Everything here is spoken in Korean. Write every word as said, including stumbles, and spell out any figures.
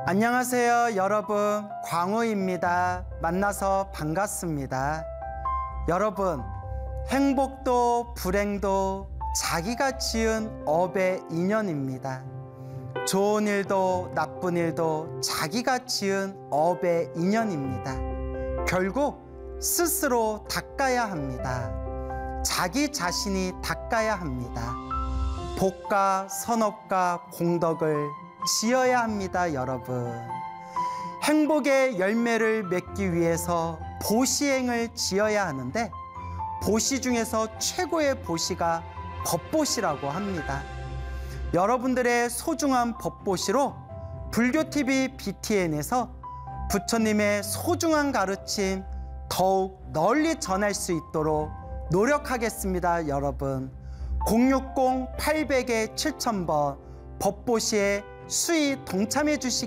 안녕하세요, 여러분. 광우입니다. 만나서 반갑습니다. 여러분, 행복도 불행도 자기가 지은 업의 인연입니다. 좋은 일도 나쁜 일도 자기가 지은 업의 인연입니다. 결국 스스로 닦아야 합니다. 자기 자신이 닦아야 합니다. 복과 선업과 공덕을 지어야 합니다, 여러분. 행복의 열매를 맺기 위해서 보시행을 지어야 하는데, 보시 중에서 최고의 보시가 법보시라고 합니다. 여러분들의 소중한 법보시로 불교티비 비티엔에서 부처님의 소중한 가르침 더욱 널리 전할 수 있도록 노력하겠습니다, 여러분. 공육공 팔백 칠천 번 법보시에 수의 동참해 주시기